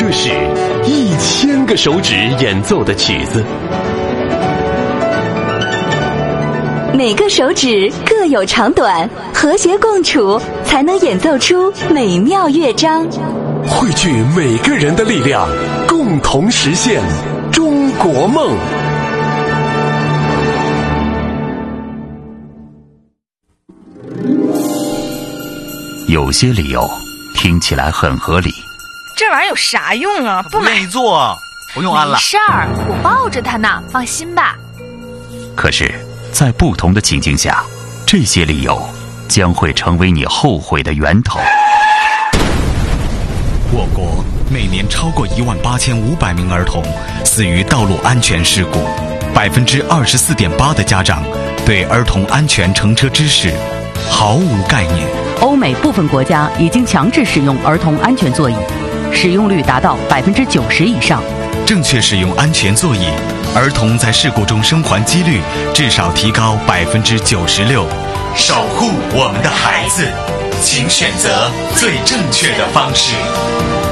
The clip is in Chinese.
个是1000个手指演奏的曲子。 每个手指各有长短，和谐共处，才能演奏出美妙乐章。 汇聚每个人的力量，共同实现中国梦。 有些理由听起来很合理， 这玩意儿有啥用啊？不买。 愿意做，不用安了。 没事儿，我抱着它呢，放心吧。 可是在不同的情境下，这些理由将会成为你后悔的源头。 我国每年超过18500名儿童死于道路安全事故，24.8%的家长对儿童安全乘车知识毫无概念。 欧美部分国家已经强制使用儿童安全座椅，使用率达到90%以上。 正确使用安全座椅，儿童在事故中生还几率至少提高96%。守护我们的孩子，请选择最正确的方式。